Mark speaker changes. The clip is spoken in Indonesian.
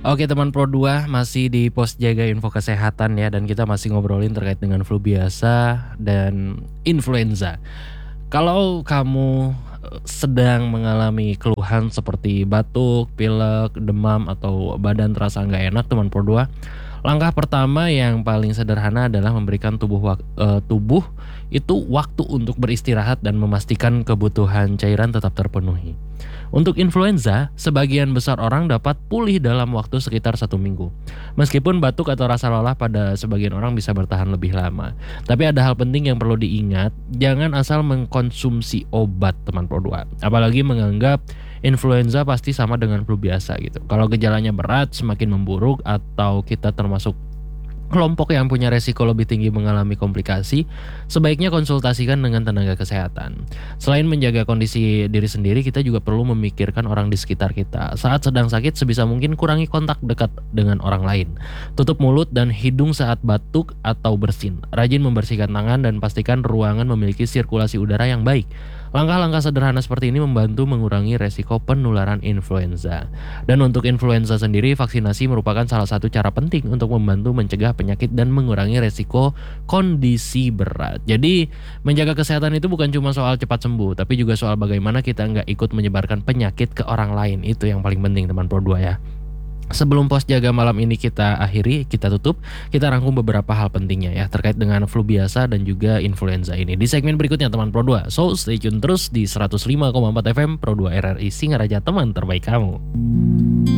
Speaker 1: Oke teman Pro 2 masih di pos jaga info kesehatan ya, dan kita masih ngobrolin terkait dengan flu biasa dan influenza. Kalau kamu sedang mengalami keluhan seperti batuk, pilek, demam, atau badan terasa nggak enak teman Pro 2, langkah pertama yang paling sederhana adalah memberikan tubuh itu waktu untuk beristirahat dan memastikan kebutuhan cairan tetap terpenuhi. Untuk influenza, sebagian besar orang dapat pulih dalam waktu sekitar 1 minggu. Meskipun batuk atau rasa lelah pada sebagian orang bisa bertahan lebih lama. Tapi ada hal penting yang perlu diingat, jangan asal mengkonsumsi obat teman Pro 2. Apalagi menganggap influenza pasti sama dengan flu biasa gitu. Kalau gejalanya berat, semakin memburuk, atau kita termasuk kelompok yang punya resiko lebih tinggi mengalami komplikasi, sebaiknya konsultasikan dengan tenaga kesehatan. Selain menjaga kondisi diri sendiri, kita juga perlu memikirkan orang di sekitar kita. Saat sedang sakit, sebisa mungkin kurangi kontak dekat dengan orang lain. Tutup mulut dan hidung saat batuk atau bersin. Rajin membersihkan tangan dan pastikan ruangan memiliki sirkulasi udara yang baik. Langkah-langkah sederhana seperti ini membantu mengurangi resiko penularan influenza. Dan untuk influenza sendiri, vaksinasi merupakan salah satu cara penting untuk membantu mencegah penyakit dan mengurangi resiko kondisi berat. Jadi, menjaga kesehatan itu bukan cuma soal cepat sembuh, tapi juga soal bagaimana kita nggak ikut menyebarkan penyakit ke orang lain. Itu yang paling penting teman Pro 2 ya. Sebelum pos jaga malam ini kita akhiri, kita tutup, kita rangkum beberapa hal pentingnya ya terkait dengan flu biasa dan juga influenza ini di segmen berikutnya teman Pro 2. So stay tune terus di 105,4 FM Pro 2 RRI Singaraja, teman terbaik kamu.